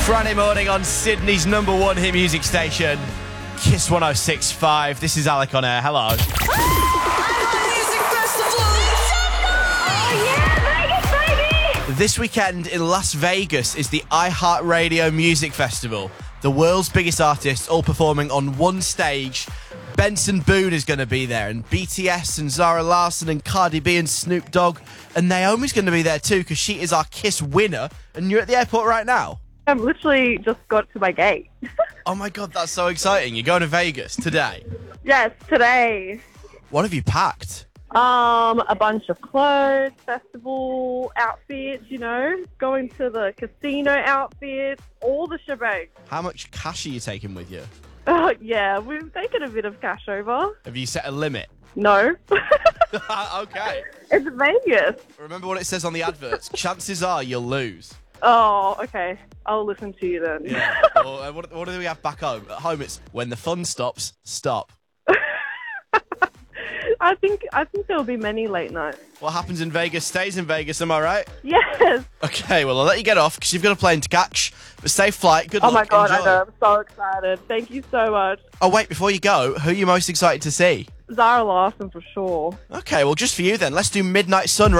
Friday morning on Sydney's number one hit music station, Kiss 106.5. This is Alec on air. Hello. This weekend in Las Vegas is the iHeartRadio Music Festival. The world's biggest artists all performing on one stage. Benson Boone is going to be there, and BTS and Zara Larsson and Cardi B and Snoop Dogg. And Naomi's going to be there too, because she is our Kiss winner. And you're at the airport right now. I've literally just got to my gate. Oh my God, that's so exciting. You're going to Vegas today? Yes, today. What have you packed? A bunch of clothes, festival outfits, going to the casino outfits, all the shebang. How much cash are you taking with you? Yeah, we've taken a bit of cash over. Have you set a limit? No. Okay. It's Vegas. Remember what it says on the adverts. Chances are you'll lose. Oh, okay. I'll listen to you then. Yeah. Well, what do we have back home? At home, it's when the fun stops, stop. I think there'll be many late nights. What happens in Vegas stays in Vegas, am I right? Yes. Okay, well, I'll let you get off because you've got a plane to catch. But safe flight. Good luck. Oh my God, Enjoy. I know. I'm so excited. Thank you so much. Oh, wait, before you go, who are you most excited to see? Zara Larsson for sure. Okay, well, just for you then. Let's do Midnight Sun right